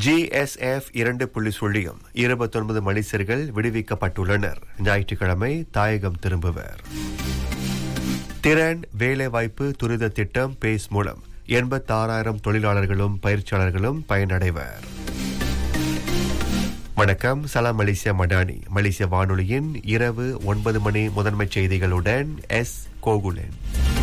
GSF 2.0 29 மலேசியர்கள் விடுவிக்கப்பட்டுள்ளனர். ஞாயிற்றுக்கிழமை தாயகம் திரும்புவர். திறன் வேலைவாய்ப்பு துரித திட்டம் பேஸ் மூலம் 86,000 தொழிலாளர்களும் பயிற்சியாளர்களும் பயனடைவர். வணக்கம், சலாம் மலேசியா மடானி. மலேசிய வானொலியின் இரவு 9 மணி முதன்மைச் செய்திகளுடன் எஸ் கோகுலன்.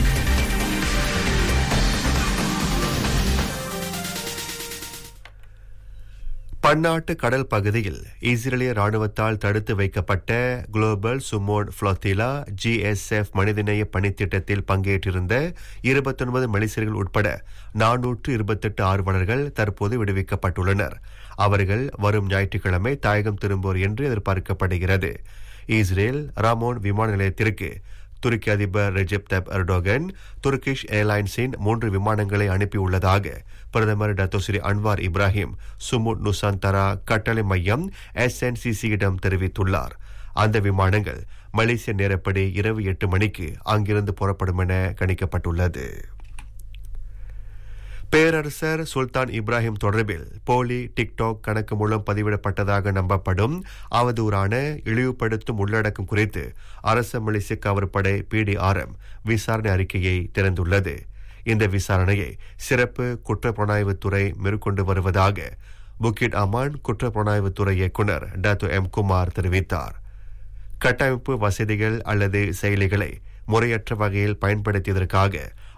பன்னாட்டு கடல் பகுதியில் இஸ்ரேலிய ராணுவத்தால் தடுத்து வைக்கப்பட்ட குளோபல் சுமோட் ஃப்ளோத்திலா GSF மனிதநேய பணித்திட்டத்தில் பங்கேற்றிருந்த 29 மலேசியர்கள் உட்பட 428 ஆர்வலர்கள் தற்போது விடுவிக்கப்பட்டுள்ளனர். அவர்கள் வரும் ஞாயிற்றுக்கிழமை தாயகம் திரும்புவோர் என்று எதிர்பார்க்கப்படுகிறது. இஸ்ரேல் ராமோன் விமான நிலையத்திற்கு துருக்கி அதிபர் ரெஜெப் தய்ப் எர்டோகன் துர்கிஷ் ஏர்லைன்ஸின் 3 விமானங்களை அனுப்பியுள்ளதாக பிரதமர் டத்தோஸ்ரீ அன்வார் இப்ராஹிம் சுமுட் நுசாந்தரா கட்டளை மையம் SNCC-யிடம் தெரிவித்துள்ளார். அந்த விமானங்கள் மலேசிய நேரப்படி இரவு 8 மணிக்கு அங்கிருந்து புறப்படும் என கணிக்கப்பட்டுள்ளது. பேரரசர் சுல்தான் இப்ராஹிம் தொடர்பில் போலி டிக்டாக் கணக்கு மூலம் பதிவிடப்பட்டதாக நம்பப்படும் அவதூறான இழிவுபடுத்தும் உள்ளடக்கம் குறித்து அரச மலேசிய காவற்படை PDRM விசாரணை அறிக்கையை திறந்துள்ளது. இந்த விசாரணையை சிறப்பு குற்றப்புலனாய்வுத்துறை மேற்கொண்டு வருவதாக புக்கிட் அமான் குற்றப்புலனாய்வுத்துறை இயக்குநர் டாக்டோ M குமார் தெரிவித்தார். கட்டமைப்பு வசதிகள் அல்லது செயலிகளை முறையற்ற வகையில் பயன்படுத்தியதற்காக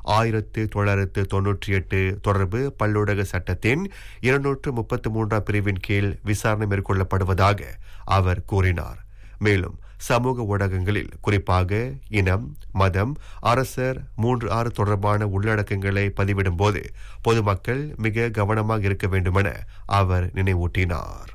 1998 தொடர்பு பல்லூடக சட்டத்தின் 233 பிரிவின் கீழ் விசாரணை மேற்கொள்ளப்படுவதாக அவர் கூறினார். மேலும் சமூக ஊடகங்களில் குறிப்பாக இனம், மதம், அரசர் 3-6 தொடர்பான உள்ளடக்கங்களை பதிவிடும் போது பொதுமக்கள் மிக கவனமாக இருக்க வேண்டுமென அவர் நினைவூட்டினார்.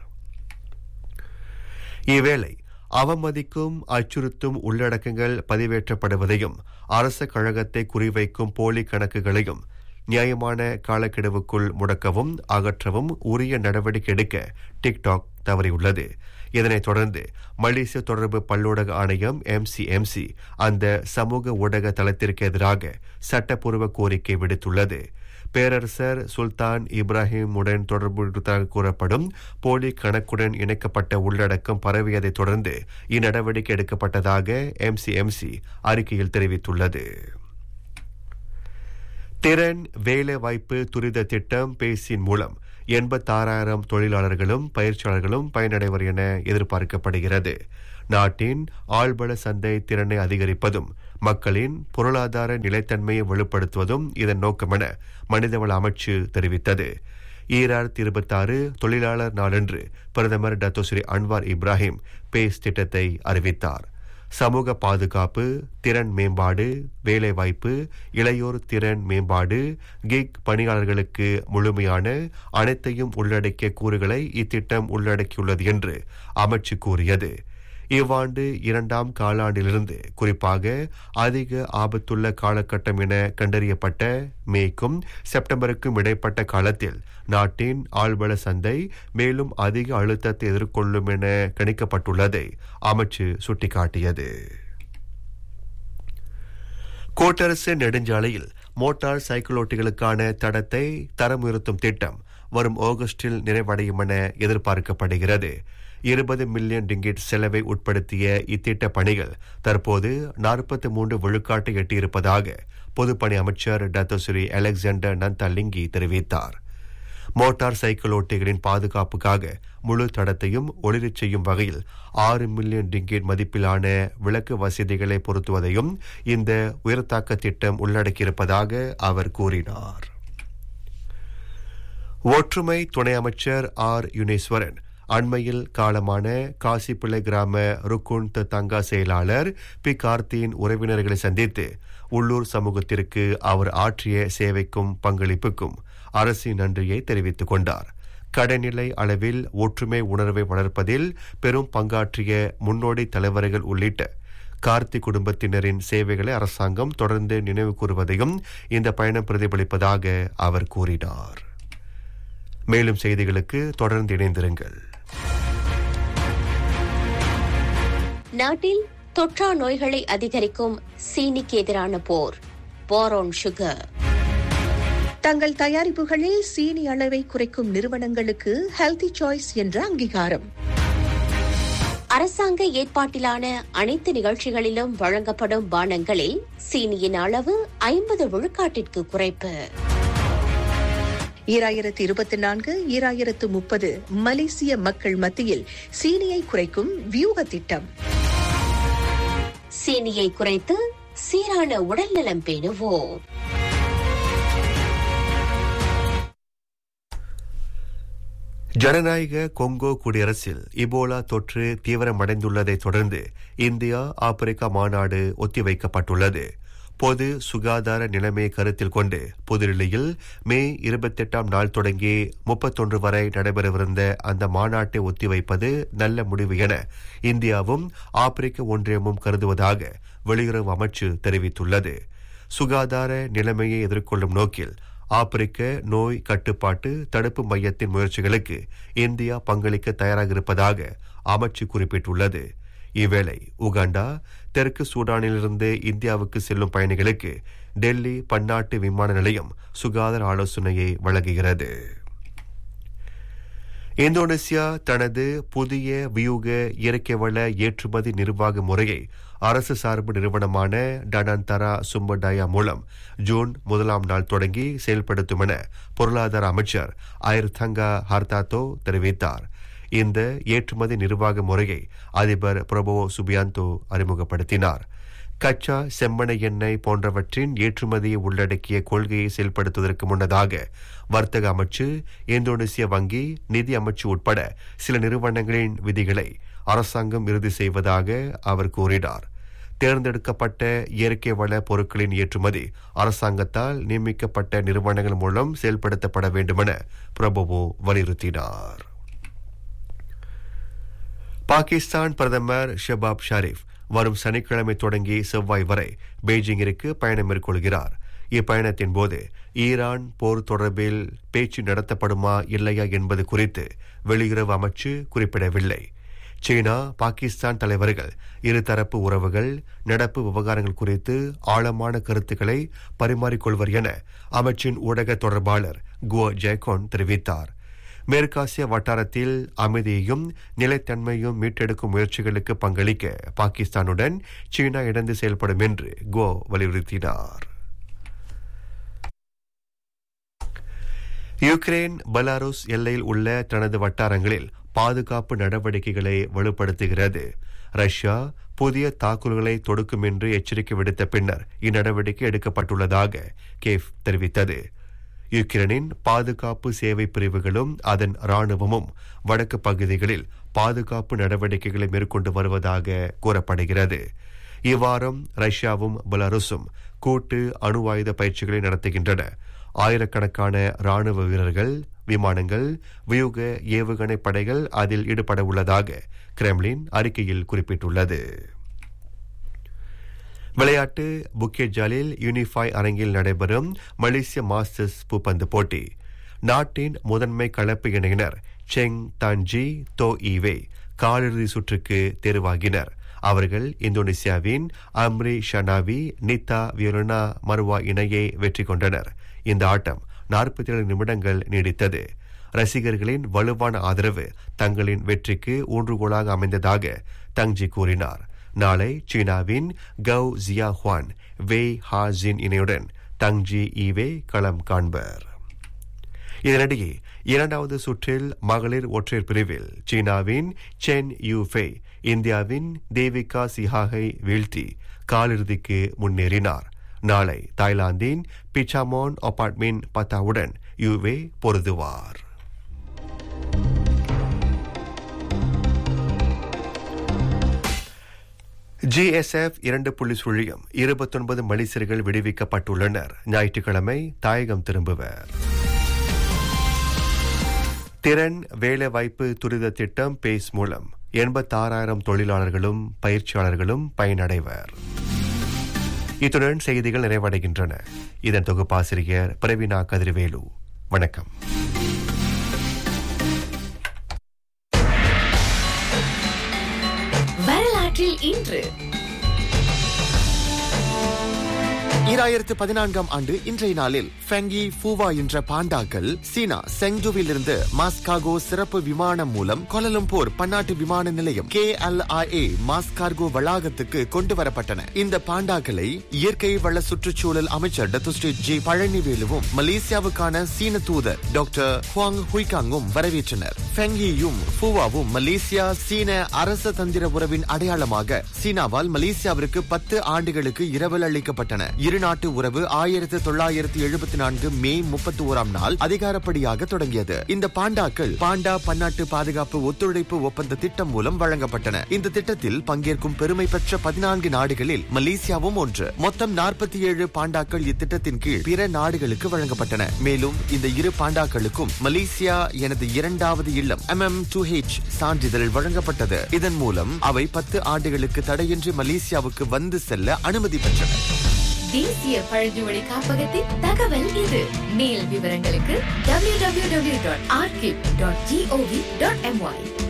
இவ்வேளை அவமதிக்கும் அச்சுறுத்தும் உள்ளடக்கங்கள் பதிவேற்றப்படுவதையும் அரச கழகத்தை குறிவைக்கும் போலி கணக்குகளையும் நியாயமான காலக்கெடுவுக்குள் முடக்கவும் அகற்றவும் உரிய நடவடிக்கை எடுக்க டிக்டாக் தவறியுள்ளது. இதனைத் தொடர்ந்து மலேசிய தொடர்பு பல்லூடக ஆணையம் MCMC அந்த சமூக ஊடக தளத்திற்கு எதிராக சட்டப்பூர்வ கோரிக்கை விடுத்துள்ளது. பேரரசர் சுல்தான் இப்ராஹிமுடன் தொடர்புடையதாக கூறப்படும் போலி கணக்குடன் இணைக்கப்பட்ட உள்ளடக்கம் பரவியதைத் தொடர்ந்து இந்நடவடிக்கை எடுக்கப்பட்டதாக MCMC அறிக்கையில் தெரிவித்துள்ளது. திறன் வேலைவாய்ப்பு துரித திட்டம் பேஸின் மூலம் 86,000 தொழிலாளர்களும் பயிற்சியாளர்களும் பயனடைவர் என எதிர்பார்க்கப்படுகிறது. நாட்டின் ஆழ்பல சந்தை திறனை அதிகரிப்பதும் மக்களின் பொருளாதார நிலைத்தன்மையை வலுப்படுத்துவதும் இதன் நோக்கமென மனிதவள அமைச்சு தெரிவித்தது. 2026 தொழிலாளர் நாளன்று பிரதமர் டத்தோஸ்ரீ அன்வார் இப்ராஹிம் பேஸ் திட்டத்தை அறிவித்தார். சமூக பாதுகாப்பு, திறன் மேம்பாடு, வேலைவாய்ப்பு, இளையோர் திறன் மேம்பாடு, கிக் பணியாளர்களுக்கு முழுமையான அனைத்தையும் உள்ளடக்கிய கூறுகளை இத்திட்டம் உள்ளடக்கியுள்ளது என்று அமைச்சு கூறியது. இவ்வாண்டு 2ஆம் காலாண்டிலிருந்து குறிப்பாக அதிக ஆபத்துள்ள காலகட்டம் என கண்டறியப்பட்ட மேக்கும் செப்டம்பருக்கும் இடைப்பட்ட காலத்தில் நாட்டின் ஆழ்வள சந்தை மேலும் அதிக அழுத்தத்தை எதிர்கொள்ளும் என கணிக்கப்பட்டுள்ளதை அமைச்சு சுட்டிக்காட்டியது. கோட்டரசு நெடுஞ்சாலையில் மோட்டார் சைக்கிளோட்டிகளுக்கான தடத்தை தரம் உயர்த்தும் திட்டம் வரும் ஆகஸ்டில் நிறைவடையும் என எதிர்பார்க்கப்படுகிறது. 20 மில்லியன் ரிங்கிட் செலவை உட்படுத்திய இத்திட்ட பணிகள் தற்போது 43 விழுக்காட்டை எட்டியிருப்பதாக பொதுப்பணி அமைச்சர் டத்தோஸ்ரீ அலெக்சாண்டர் நந்தலிங்கி தெரிவித்தார். மோட்டார் சைக்கிள் ஓட்டிகளின் பாதுகாப்புக்காக முழு தடத்தையும் ஒளிரச் செய்யும் வகையில் 6 மில்லியன் ரிங்கிட் மதிப்பிலான விளக்கு வசதிகளை பொருத்துவதையும் இந்த உயர்தாக்க திட்டம் உள்ளடக்கியிருப்பதாக அவர் கூறினார். ஒற்றுமை துணை அமைச்சர் யுனேஸ்வரன் அண்மையில் காலமான காசிப்பிள்ளை கிராம ருக்குன் தங்கா செயலாளர் கார்த்தியின் உறவினர்களை சந்தித்து உள்ளூர் சமூகத்திற்கு அவர் ஆற்றிய சேவைக்கும் பங்களிப்புக்கும் அரசின் நன்றியை தெரிவித்துக் கொண்டார். கடைநிலை அளவில் ஒற்றுமை உணர்வை வளர்ப்பதில் பெரும் பங்காற்றிய முன்னோடி தலைவர்கள் உள்ளிட்ட கார்த்தி குடும்பத்தினரின் சேவைகளை அரசாங்கம் தொடர்ந்து நினைவு கூறுவதையும் இந்த பயணம் பிரதிபலிப்பதாக அவர் கூறினார். மேலும் செய்திகளுக்கு தொடர்ந்து இணைந்திருங்கள். நாட்டில் தொற்றா நோய்களை அதிகரிக்கும் சீனிக்கு எதிரான போர். வார் ஆன் சுகர். தங்கள் தயாரிப்புகளில் சீனி அளவை குறைக்கும் நிறுவனங்களுக்கு ஹெல்தி சாய்ஸ் என்ற அங்கீகாரம். அரசாங்க ஏற்பாட்டிலான அனைத்து நிகழ்ச்சிகளிலும் வழங்கப்படும் பானங்களில் சீனியின் அளவு 50 விழுக்காட்டிற்கு குறைப்பு. 2024-2030 மலேசிய மக்கள் மத்தியில் சீனியை குறைக்கும் வியூக திட்டம். சீனியை குறைத்து சீரான உடல்நலம் பேணுவோம். ஜனநாயக கொங்கோ குடியரசில் இபோலா தொற்று தீவிரமடைந்துள்ளதை தொடர்ந்து இந்தியா ஆப்பிரிக்கா மாநாடு ஒத்திவைக்கப்பட்டுள்ளது. பொது சுகாதார நிலைமையை கருத்தில் கொண்டு புதுடில்லியில் மே 28ஆம் நாள் தொடங்கி 31 வரை நடைபெறவிருந்த அந்த மாநாட்டை ஒத்திவைப்பது நல்ல முடிவு என இந்தியாவும் ஆப்பிரிக்க ஒன்றியமும் கருதுவதாக வெளியுறவு அமைச்சு தெரிவித்துள்ளது. சுகாதார நிலைமையை எதிர்கொள்ளும் நோக்கில் ஆப்பிரிக்க நோய் கட்டுப்பாட்டு தடுப்பு மையத்தின் முயற்சிகளுக்கு இந்தியா பங்களிக்க தயாராக இருப்பதாக அமைச்சு குறிப்பிட்டுள்ளது. இவ்வேளை உகாண்டா, தெற்கு சூடானிலிருந்து இந்தியாவுக்கு செல்லும் பயணிகளுக்கு டெல்லி பன்னாட்டு விமான நிலையம் சுகாதார ஆலோசனையை வழங்குகிறது. இந்தோனேசியா தனது புதிய வியூக இயற்கை வள ஏற்றுமதி நிர்வாக முறையை அரசு சார்பு நிறுவனமான டனந்தரா சும்படயா மூலம் ஜூன் 1ஆம் நாள் தொடங்கி செயல்படுத்தும் என பொருளாதார அமைச்சர் ஐர்தங்கா ஹர்தாத்தோ தெரிவித்தார். இந்த ஏற்றுமதி நிர்வாக முறையை அதிபர் பிரபோவோ சுபியாந்தோ அறிமுகப்படுத்தினார். கச்சா செம்மண எண்ணெய் போன்றவற்றின் ஏற்றுமதியை உள்ளடக்கிய கொள்கையை செயல்படுத்துவதற்கு முன்னதாக வர்த்தக அமைச்சு, இந்தோனேசிய வங்கி, நிதி அமைச்சு உட்பட சில நிறுவனங்களின் விதிகளை அரசாங்கம் இறுதி செய்வதாக அவர் கூறினார். தேர்ந்தெடுக்கப்பட்ட இயற்கை வள பொருட்களின் ஏற்றுமதி அரசாங்கத்தால் நியமிக்கப்பட்ட நிறுவனங்கள் மூலம் செயல்படுத்தப்பட வேண்டுமென பிரபுவோ வலியுறுத்தினார். பாகிஸ்தான் பிரதமர் ஷெபாப் ஷரீப் வரும் சனிக்கிழமை தொடங்கி செவ்வாய் வரை பெய்ஜிங்கிற்கு பயணம் மேற்கொள்கிறார். இப்பயணத்தின் போது ஈரான் போர் தொடர்பில் பேச்சு நடத்தப்படுமா இல்லையா என்பது குறித்து வெளியுறவு அமைச்சு குறிப்பிடவில்லை. சீனா, பாகிஸ்தான் தலைவர்கள் இருதரப்பு உறவுகள், நடப்பு விவகாரங்கள் குறித்து ஆழமான கருத்துக்களை பரிமாறிக்கொள்வர் என அமைச்சின் ஊடக தொடர்பாளர் குவோ ஜெய்கோன் தெரிவித்தார். மேற்காசிய வட்டாரத்தில் அமைதியையும் நிலைத்தன்மையும் மீட்டெடுக்கும் முயற்சிகளுக்கு பங்களிக்க பாகிஸ்தானுடன் சீனா இணைந்து செயல்படும் என்று கோ வலியுறுத்தினார். யுக்ரைன் பெலாருஸ் எல்லையில் உள்ள தனது வட்டாரங்களில் பாதுகாப்பு நடவடிக்கைகளை வலுப்படுத்துகிறது. ரஷ்யா புதிய தாக்குதல்களை தொடுக்கும் என்று எச்சரிக்கை விடுத்த பின்னர் இந்நடவடிக்கை எடுக்கப்பட்டுள்ளதாக கேவ் தெரிவித்தது. யுக்ரைனின் பாதுகாப்பு சேவை பிரிவுகளும் அதன் இராணுவமும் வடக்கு பகுதிகளில் பாதுகாப்பு நடவடிக்கைகளை மேற்கொண்டு வருவதாக கூறப்படுகிறது. இவ்வாரம் ரஷ்யாவும் பெலாருஸும் கூட்டு அணு ஆயுத பயிற்சிகளை நடத்துகின்றன. ஆயிரக்கணக்கான இராணுவ வீரர்கள், விமானங்கள், வியூக ஏவுகணை படைகள் அதில் ஈடுபட உள்ளதாக கிரெம்ளின் அறிக்கையில் குறிப்பிட்டுள்ளது. விளையாட்டு புக்கெட் ஜாலில் யூனிஃபை அரங்கில் நடைபெறும் மலேசிய மாஸ்டர்ஸ் பூப்பந்து போட்டி. நாட்டின் முதன்மை கலப்பு இணையினர் செங் தான்ஜி, தோ ஈவே காலிறுதி சுற்றுக்கு தேர்வாகினர். அவர்கள் இந்தோனேசியாவின் அம்ரி ஷனாவி, நித்தா வியோலனா மர்வா இணையை வெற்றி கொண்டனர். இந்த ஆட்டம் 47 நிமிடங்கள் நீடித்தது. ரசிகர்களின் வலுவான ஆதரவு தங்களின் வெற்றிக்கு ஊன்றுகோலாக அமைந்ததாக தங்ஜி கூறினார். நாளை சீனாவின் கவ் ஜியாஹுவான், வெய் ஹாஜின் இணையுடன் தங்ஜி ஈவே களம் காண்பர். இதனிடையே இரண்டாவது சுற்றில் மகளிர் ஒற்றையர் பிரிவில் சீனாவின் சென் யூஃபே இந்தியாவின் தேவிகா சிஹாகை வீழ்த்தி காலிறுதிக்கு முன்னேறினார். நாளை தாய்லாந்தின் பிச்சாமோன் அபார்ட்மெண்ட் பத்தாவுடன் யூவே பொருதுவார். GSF 2.0 29 மலேசியர்கள் விடுவிக்கப்பட்டுள்ளனர். ஞாயிற்றுக்கிழமை தாயகம் திரும்புவர். திறன் வேலைவாய்ப்பு துரித திட்டம் பேஸ் மூலம் 86,000 தொழிலாளர்களும் பயிற்சியாளர்களும் பயனடைவர். இத்துடன் செய்திகள் நிறைவடைகின்றன. இதன் தொகுப்பாசிரியர் பிரவீனா கதிர்வேலு. வணக்கம். வரலாற்றில் இன்று 2014 ஆண்டு இன்றைய நாளில் ஃபெங்கி ஃபூவா என்ற பாண்டாக்கள் சீனா செங்டுவில் இருந்து மாஸ்காகோ சிறப்பு விமானம் மூலம் கோலலம்பூர் பன்னாட்டு விமான நிலையம் KLIA மாஸ்கார்கோ வளாகத்துக்கு கொண்டு வரப்பட்டன. இந்த பாண்டாக்களை இயற்கை வள சுற்றுச்சூழல் அமைச்சர் டத்துஸ்ரீ ஜி பழனிவேலுவும் மலேசியாவுக்கான சீன தூதர் டாக்டர் ஹுவாங் ஹுய்காங்கும் வரவேற்றனர். ஃபெங்கியும் ஃபூவாவும் மலேசியா சீன அரச தந்திர உறவின் அடையாளமாக சீனாவால் மலேசியாவிற்கு 10 ஆண்டுகளுக்கு இரவல் அளிக்கப்பட்டன. இரு நாட்டு உறவு 1974 மே 31ஆம் நாள் அதிகாரப்படியாக தொடங்கியது. இந்த பாண்டாக்கள் பாண்டா பன்னாட்டு பாதுகாப்பு ஒத்துழைப்பு ஒப்பந்த திட்டம் மூலம் வழங்கப்பட்டன. இந்த திட்டத்தில் பங்கேற்கும் பெருமை பெற்ற 14 நாடுகளில் மலேசியாவும் ஒன்று. மொத்தம் 47 பாண்டாக்கள் இத்திட்டத்தின் கீழ் பிற நாடுகளுக்கு வழங்கப்பட்டன. மேலும் இந்த இரு பாண்டாக்களுக்கும் மலேசியா எனது இரண்டாவது இல்லம் MM2H சான்றிதழ் வழங்கப்பட்டது. இதன் மூலம் அவை 10 ஆண்டுகளுக்கு தடையின்றி மலேசியாவுக்கு வந்து செல்ல அனுமதி பெற்றன. தேசிய பழங்குடி காப்பகத்தின் தகவல் இது. மேல் விவரங்களுக்கு www.archive.gov.my